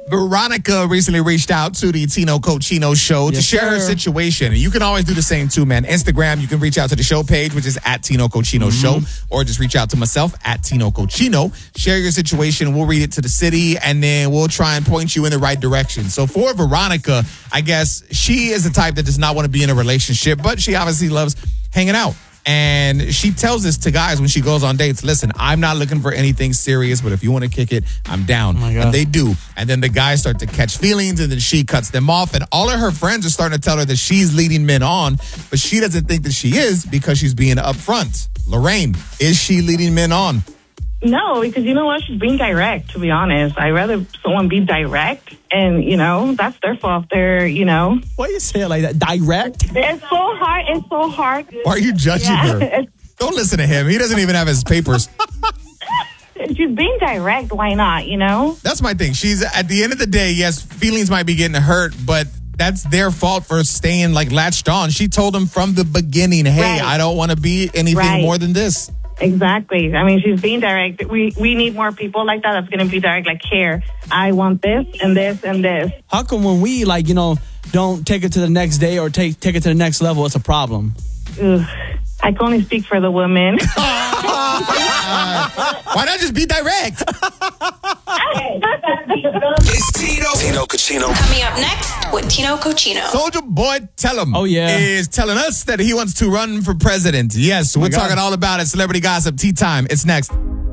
Veronica recently reached out to the Tino Cochino show to share her situation. And you can always do the same too, man. Instagram, you can reach out to the show page, which is at Tino Cochino Show, or just reach out to myself at Tino Cochino. Share your situation. We'll read it to the city, and then we'll try and point you in the right direction. So for Veronica, I guess she is the type that does not want to be in a relationship, but she obviously loves hanging out. And she tells this to guys when she goes on dates. Listen, I'm not looking for anything serious, but if you want to kick it, I'm down. And they do. And then the guys start to catch feelings, and then she cuts them off. And all of her friends are starting to tell her that she's leading men on, but she doesn't think that she is because she's being upfront. Lorraine, is she leading men on? No, because you know what? She's being direct, to be honest. I'd rather someone be direct, and, that's their fault. They're, Why you say it like that? Direct? It's so hard. It's so hard. Why are you judging her? Don't listen to him. He doesn't even have his papers. She's being direct. Why not, That's my thing. She's, at the end of the day, yes, feelings might be getting hurt, but that's their fault for staying, latched on. She told him from the beginning, hey, I don't want to be anything more than this. Exactly. I mean, she's being direct. We need more people like that that's going to be direct, here, I want this and this and this. How come when we, don't take it to the next day or take it to the next level, it's a problem? Ugh. I can only speak for the women. Why not just be direct? It's Tino Cochino. Coming up next with Tino Cochino. Soulja Boy Tell 'Em is telling us that he wants to run for president. Yes, we're talking all about it. Celebrity gossip, tea time. It's next.